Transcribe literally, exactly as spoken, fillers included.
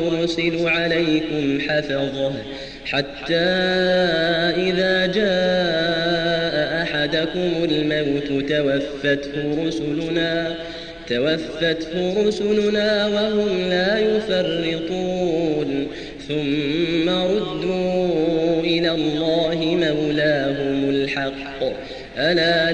يرسل عليكم حفظة حتى إذا جاء أحدكم الموت توفته رسلنا توفته رسلنا وهم لا يفرطون ثم ردوا إلى الله مولاهم الحق ألا